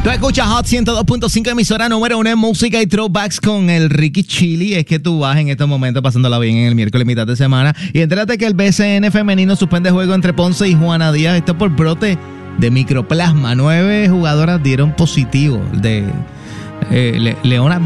Tú escuchas Hot 102.5, emisora número 1 en música y throwbacks con el Ricky Chili. Es que tú vas en estos momentos pasándola bien en el miércoles mitad de semana. Y entérate que el BCN femenino suspende juego entre Ponce y Juana Díaz. Esto por brote de microplasma. 9 jugadoras dieron positivo de Leona